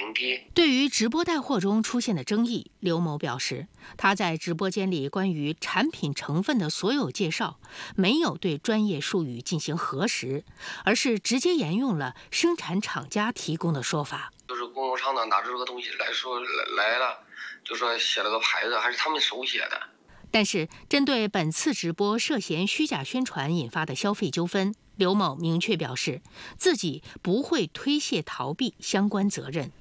挺低。 对于直播带货中出现的争议，刘某表示，他在直播间里关于产品成分的所有介绍，没有对专业术语进行核实，而是直接沿用了生产厂家提供的说法。 就是供应商呢拿着这个东西来了，就说写了个牌子，还是他们手写的。 但是，针对本次直播涉嫌虚假宣传引发的消费纠纷，刘某明确表示，自己不会推卸逃避相关责任。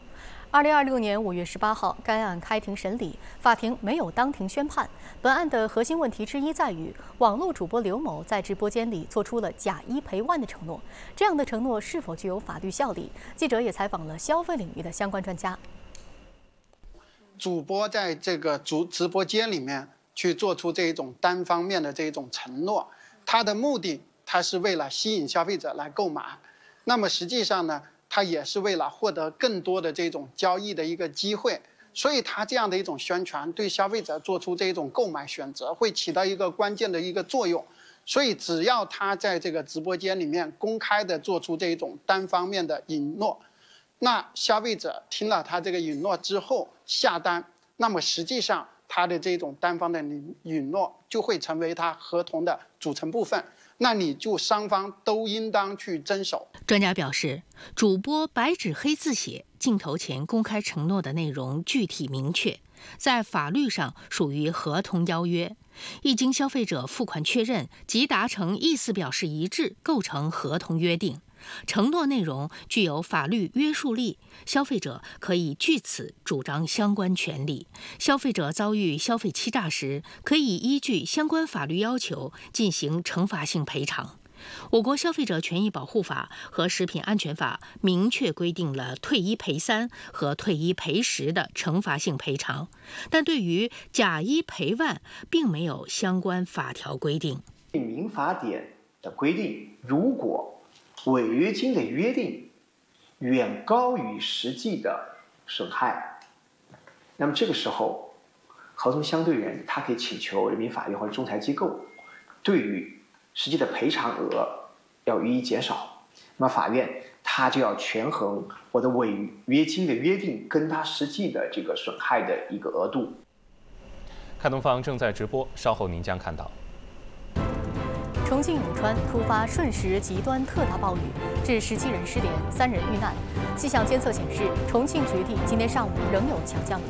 2026年5月18号，该案开庭审理，法庭没有当庭宣判。本案的核心问题之一在于，网络主播刘某在直播间里做出了假一赔万的承诺，这样的承诺是否具有法律效力？记者也采访了消费领域的相关专家。 主播在这个直播间里面去做出这种单方面的这种承诺，他的目的，他是为了吸引消费者来购买。那么实际上呢，他也是为了获得更多的这种交易的一个机会。所以他这样的一种宣传，对消费者做出这种购买选择，会起到一个关键的一个作用。所以只要他在这个直播间里面公开的做出这种单方面的允诺，那消费者听了他这个允诺之后下单，那么实际上他的这种单方的允诺就会成为他合同的组成部分，那你就双方都应当去遵守。 专家表示，主播白纸黑字写，镜头前公开承诺的内容具体明确，在法律上属于合同邀约，一经消费者付款确认即达成意思表示一致，构成合同约定。承诺内容具有法律约束力，消费者可以据此主张相关权利。消费者遭遇消费欺诈时，可以依据相关法律要求进行惩罚性赔偿。我国消费者权益保护法和食品安全法明确规定了退一赔三和退一赔十的惩罚性赔偿，但对于假一赔万并没有相关法条规定。 民法典的规定，如果违约金的约定远高于实际的损害，那么这个时候，合同相对人他可以请求人民法院或者仲裁机构对于实际的赔偿额要予以减少。那么法院他就要权衡我的违约金的约定跟他实际的这个损害的一个额度。 看东方正在直播，稍后您将看到。 重庆永川突发瞬时极端特大暴雨，致17人失联，3人遇难。气象监测显示，重庆局地今天上午仍有强降雨。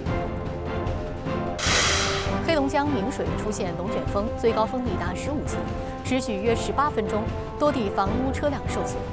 黑龙江明水出现龙卷风，最高风力达15级，持续约18分钟，多地房屋车辆受损。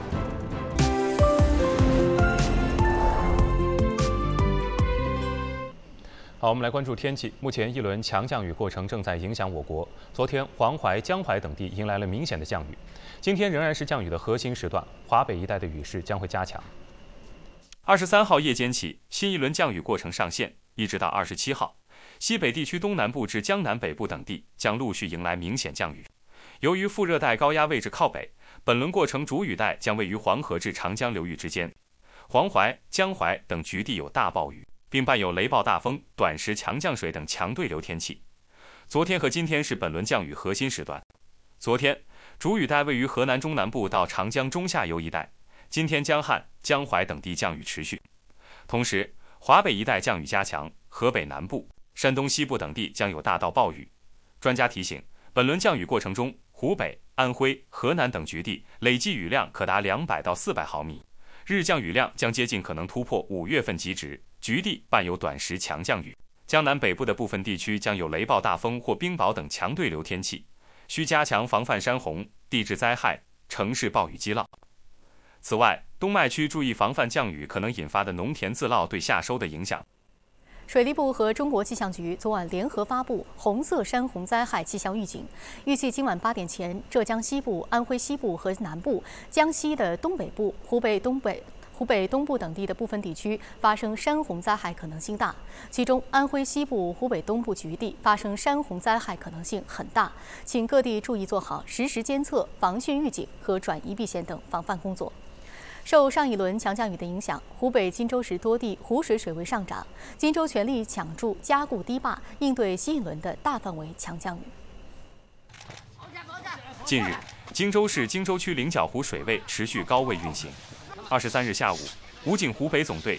好，我们来关注天气。目前一轮强降雨过程正在影响我国。昨天，黄淮、江淮等地迎来了明显的降雨。今天仍然是降雨的核心时段，华北一带的雨势将会加强。 23号夜间起，新一轮降雨过程上线，一直到27号，西北地区东南部至江南北部等地将陆续迎来明显降雨。由于副热带高压位置靠北，本轮过程主雨带将位于黄河至长江流域之间，黄淮、江淮等局地有大暴雨，并伴有雷暴大风、短时强降水等强对流天气。昨天和今天是本轮降雨核心时段。昨天，主雨带位于河南中南部到长江中下游一带，今天江汉、江淮等地降雨持续。同时，华北一带降雨加强，河北南部、山东西部等地将有大到暴雨。专家提醒，本轮降雨过程中，湖北、安徽、河南等局地累计雨量可达200到400毫米，日降雨量将接近可能突破5月份极值，局地伴有短时强降雨。江南北部的部分地区将有雷暴大风或冰雹等强对流天气，需加强防范山洪、地质灾害、城市暴雨激涝。此外，东麦区注意防范降雨可能引发的农田自涝对夏收的影响。 水利部和中国气象局昨晚联合发布红色山洪灾害气象预警，预计今晚8点前，浙江西部、安徽西部和南部、江西的东北部、湖北东部等地的部分地区发生山洪灾害可能性大，其中安徽西部、湖北东部局地发生山洪灾害可能性很大，请各地注意做好实时监测、防汛预警和转移避险等防范工作。受上一轮强降雨的影响，湖北荆州市多地湖水水位上涨，荆州全力抢筑加固堤坝，应对新一轮的大范围强降雨。 近日，荆州市荆州区菱角湖水位持续高位运行。23日下午，武警湖北总队